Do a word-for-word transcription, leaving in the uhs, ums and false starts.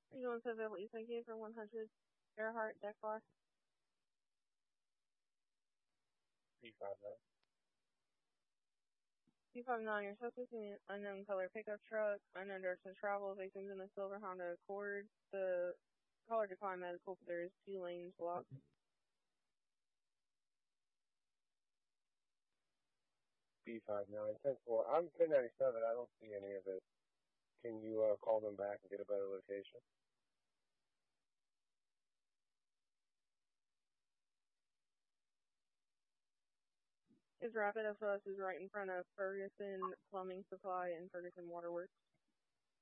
Are you going to the Lisa Key for one hundred Earhart deck bar? B five nine. B five nine, you're suspecting an unknown color pickup truck, unknown direction of travel, victims in a silver Honda Accord. The caller declined medical, but there is two lanes blocked. B five nine. ten four. I'm ten ninety-seven. I don't see any of it. Can you uh, call them back and get a better location? Is Rapid S O S is right in front of Ferguson Plumbing Supply and Ferguson Waterworks.